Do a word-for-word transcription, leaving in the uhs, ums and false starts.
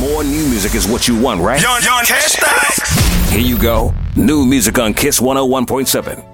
More new music is what you want, right? Yon, yon, catch that. Here you go. New music on Kiss one oh one point seven.